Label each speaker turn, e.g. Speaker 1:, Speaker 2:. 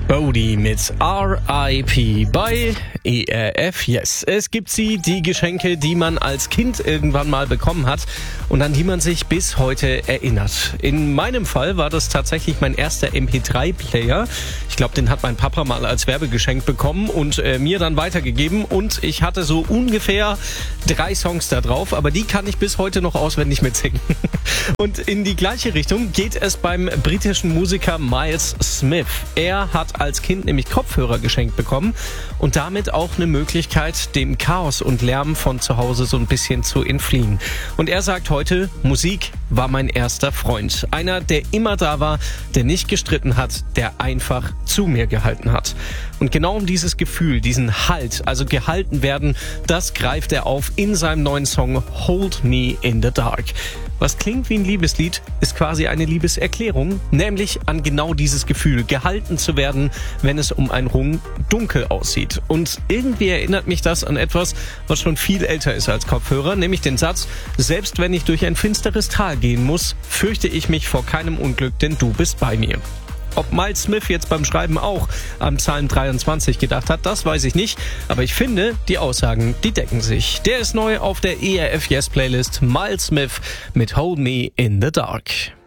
Speaker 1: Bodie mit R.I.P. bei ERF Yes. Es gibt die Geschenke, die man als Kind irgendwann mal bekommen hat und an die man sich bis heute erinnert. In meinem Fall war das tatsächlich mein erster MP3-Player. Ich glaube, den hat mein Papa mal als Werbegeschenk bekommen und mir dann weitergegeben. Und ich hatte so ungefähr 3 Songs da drauf, aber die kann ich bis heute noch auswendig mitsingen. Und in die gleiche Richtung geht es beim britischen Musiker Miles Smith. Er hat als Kind nämlich Kopfhörer geschenkt bekommen und damit auch eine Möglichkeit, dem Chaos und Lärm von zu Hause so ein bisschen zu entfliehen. Und er sagt heute, Musik war mein erster Freund. Einer, der immer da war, der nicht gestritten hat, der einfach zu mir gehalten hat. Und genau um dieses Gefühl, diesen Halt, also gehalten werden, das greift er auf in seinem neuen Song Hold Me in the Dark. Was klingt wie ein Liebeslied, ist quasi eine Liebeserklärung, nämlich an genau dieses Gefühl, gehalten zu werden, wenn es um einen rum dunkel aussieht. Und irgendwie erinnert mich das an etwas, was schon viel älter ist als Kopfhörer, nämlich den Satz, selbst wenn ich durch ein finsteres Tal gehen muss, fürchte ich mich vor keinem Unglück, denn du bist bei mir. Ob Miles Smith jetzt beim Schreiben auch am Psalm 23 gedacht hat, das weiß ich nicht. Aber ich finde, die Aussagen, die decken sich. Der ist neu auf der ERF Yes Playlist. Miles Smith mit Hold Me in the Dark.